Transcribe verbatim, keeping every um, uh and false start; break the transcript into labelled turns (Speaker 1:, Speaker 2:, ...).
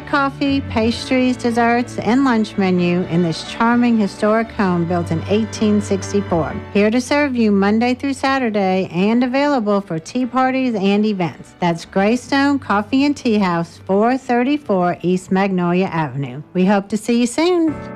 Speaker 1: coffee, pastries, desserts, and lunch menu in this charming historic home built in eighteen sixty-four. Here to serve you Monday through Saturday and available for tea parties and events. That's Greystone Coffee and Tea House, four thirty-four East Magnolia Avenue. We hope to see you soon.